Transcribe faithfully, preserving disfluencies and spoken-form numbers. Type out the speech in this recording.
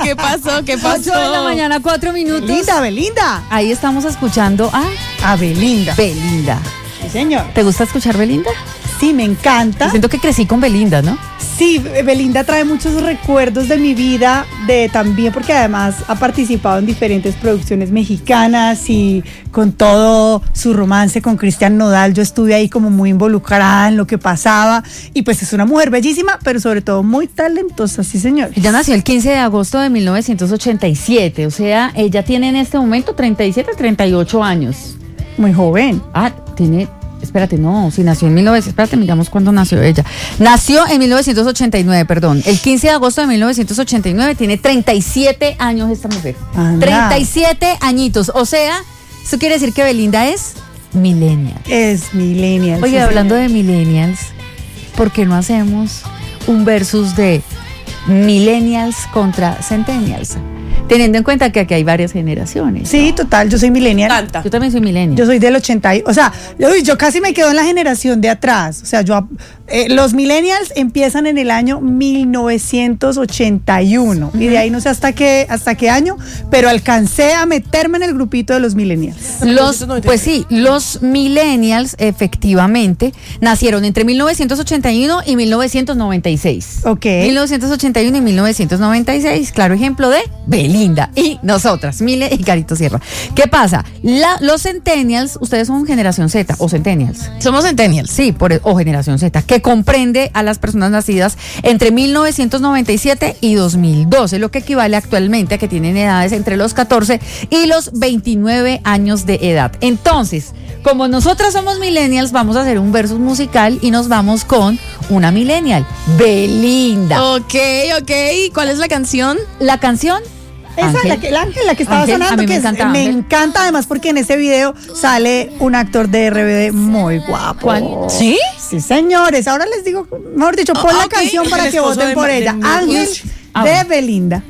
¿Qué pasó? ¿Qué pasó? ocho de la mañana, cuatro minutos. Belinda, Belinda. Ahí estamos escuchando a A Belinda. Belinda. Sí, señor. ¿Te gusta escuchar Belinda? Sí, me encanta. Siento que crecí con Belinda, ¿no? Sí, Belinda trae muchos recuerdos de mi vida, de también porque además ha participado en diferentes producciones mexicanas y con todo su romance con Cristian Nodal, yo estuve ahí como muy involucrada en lo que pasaba y pues es una mujer bellísima, pero sobre todo muy talentosa, sí señor. Ella nació el quince de agosto de mil novecientos ochenta y siete, o sea, ella tiene en este momento treinta y siete, treinta y ocho años. Muy joven. Ah, tiene... Espérate, no, si nació en mil novecientos, espérate, miramos cuándo nació ella. Nació en mil novecientos ochenta y nueve, perdón. El quince de agosto de mil novecientos ochenta y nueve, tiene treinta y siete años esta mujer. Anda. treinta y siete añitos, o sea, eso quiere decir que Belinda es millennial. Es millennial. Oye, sí, hablando señor. de millennials, ¿por qué no hacemos un versus de millennials contra centennials? Teniendo en cuenta que aquí hay varias generaciones. Sí, total, yo soy millennial. Tanta. Yo también soy millennial. Yo soy del ochenta, y- o sea, uy, yo casi me quedo en la generación de atrás. O sea, yo eh, los millennials empiezan en el año mil novecientos ochenta y uno y de ahí no sé hasta qué hasta qué año, pero alcancé a meterme en el grupito de los millennials. Los, pues sí, los millennials efectivamente nacieron entre mil novecientos ochenta y uno y mil novecientos noventa y seis. Ok. mil novecientos ochenta y uno y mil novecientos noventa y seis, claro ejemplo de Belinda y nosotras, Mile y Carito Sierra. ¿Qué pasa? La, los centennials, ustedes son generación Z o centennials. Somos centennials. Sí, por, o generación Z, que comprende a las personas nacidas entre mil novecientos noventa y siete y dos mil doce, lo que equivale actualmente a que tienen edades entre los catorce y los veintinueve años de edad. Entonces, como nosotras somos millennials, vamos a hacer un versus musical y nos vamos con una millennial, Belinda. Ok, ok. ¿Cuál es la canción? La canción, Esa, Ángel. la que, el Ángel, la que estaba Ángel, a sonando, mí me que es- encanta me Ángel. encanta además porque en ese video sale un actor de R B D muy guapo. ¿Cuál? ¿Sí? Sí, señores, ahora les digo, mejor dicho, pon Ah, la ok. canción El para que esposo voten de por Ma- ella. de- Ángel Ah, de bueno. Belinda.